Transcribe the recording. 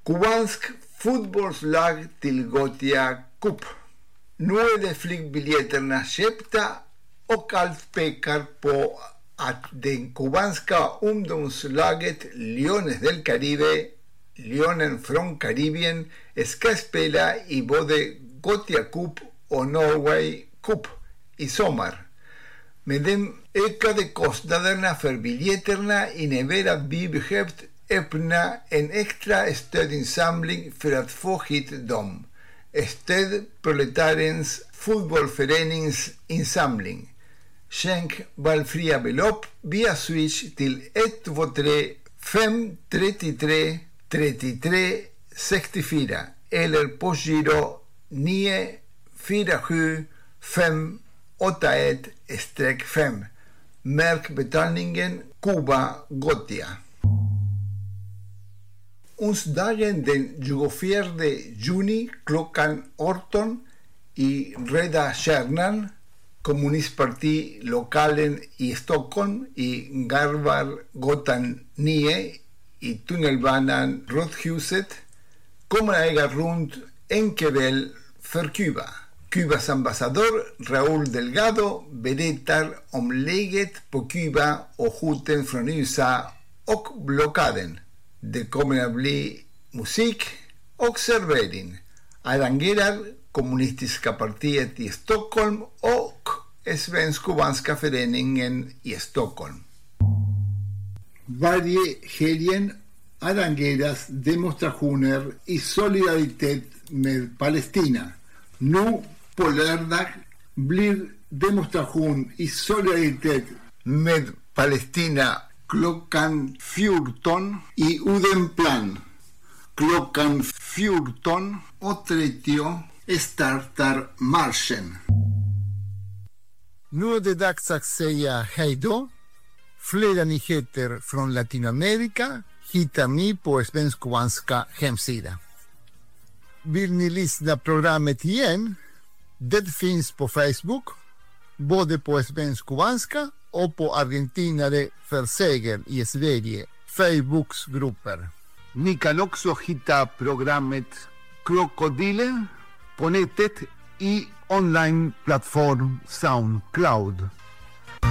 Kubansk fotbollslag till Gothia Cup. Nu är det flygbiljetterna köpta och allt pekar på att det kubanska ungdomslaget Leones del Caribe, Leonen från Karibien, ska spela i både Gothia Cup och Norway Cup i sommar. Med de ökade kostnaderna för biljetterna innebär att vi behövt öppna en extra stödinsamling för att få hit dem. Stöd Proletariens fotbollförenings insamling. Skänk valfria belopp via Swish till 123 533 33 64 eller på giro 947 581-5. Märk betalningen Kuba Gothia. Onsdagen den 24 juni klockan 18 i Röda Stjärnan, kommunistpartilokalen i Stockholm, i Garvargatan 9 i tunnelbanan Rådhuset, kommer att äga runt en kväll för Kuba. Kubas ambassadör Raúl Delgado berättar om läget på Kuba och hoten från USA och blockaden. Det kommer att bli musik och servering. Arrangerar Kommunistiska partiet i Stockholm och Svensk-Kubanska föreningen i Stockholm. Varje helgen arrangeras demonstrationer i solidaritet med Palestina. Nu på lördag blir demonstration i solidaritet med Palestina klockan 14 i Odenplan. Klockan 14:30 startar marschen. Nu är det dags att säga hej då. Flera nyheter från Latinamerika hittar ni på Svensk-Kubanska hemsida. Vill ni lyssna programmet igen? Det finns på Facebook, både på Svensk-Kubanska och på Argentinare för seger i Sverige, Facebooks grupper. Ni kan också hitta programmet Krokodilen på nätet i online-plattform SoundCloud.